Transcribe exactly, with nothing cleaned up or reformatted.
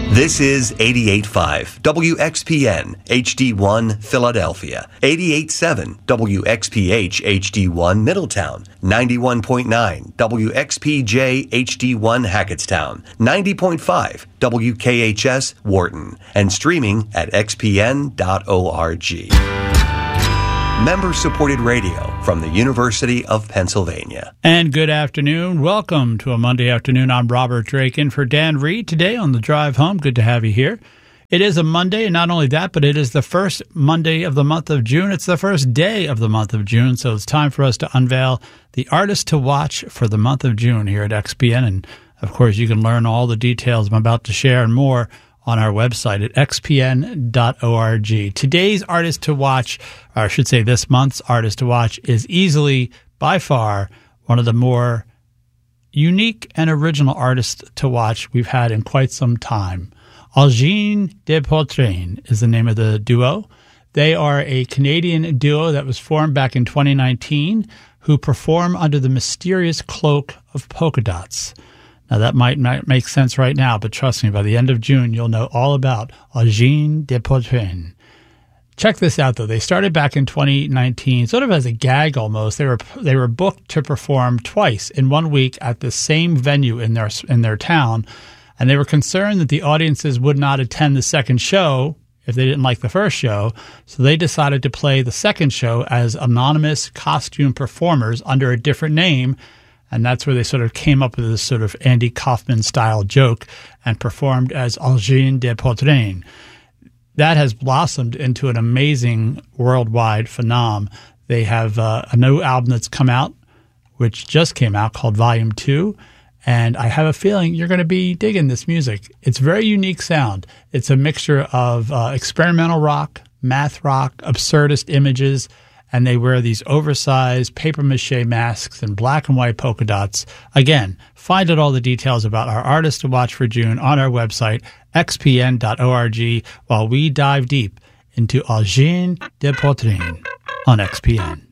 This is eighty-eight point five W X P N H D one Philadelphia, eighty-eight point seven W X P H H D one Middletown, ninety-one point nine W X P J H D one Hackettstown, ninety point five W K H S Wharton, and streaming at x p n dot org. Member-supported radio from the University of Pennsylvania. And good afternoon. Welcome to a Monday afternoon. I'm Robert Drake in for Dan Reed today on the drive home. Good to have you here. It is a Monday, and not only that, but it is the first Monday of the month of June. It's the first day of the month of June, so it's time for us to unveil the artist to watch for the month of June here at X P N. And, of course, you can learn all the details I'm about to share and more on our website at x p n dot org. Today's artist to watch, or I should say this month's artist to watch, is easily, by far, one of the more unique and original artists to watch we've had in quite some time. Algine de Poitrain is the name of the duo. They are a Canadian duo that was formed back in twenty nineteen who perform under the mysterious cloak of polka dots. Now, that might not make sense right now, but trust me, by the end of June, you'll know all about Algine de Poitrain. Check this out, though. They started back in twenty nineteen, sort of as a gag almost. They were they were booked to perform twice in one week at the same venue in their in their town, and they were concerned that the audiences would not attend the second show if they didn't like the first show, so they decided to play the second show as anonymous costume performers under a different name. And that's where they sort of came up with this sort of Andy Kaufman-style joke and performed as Algine de Poitrain. That has blossomed into an amazing worldwide phenom. They have uh, a new album that's come out, which just came out, called Volume two. And I have a feeling you're going to be digging this music. It's very unique sound. It's a mixture of uh, experimental rock, math rock, absurdist images, and they wear these oversized papier-mâché masks and black and white polka dots. Again, find out all the details about our artist to watch for June on our website, x p n dot org, while we dive deep into Algine de Poitrain on X P N.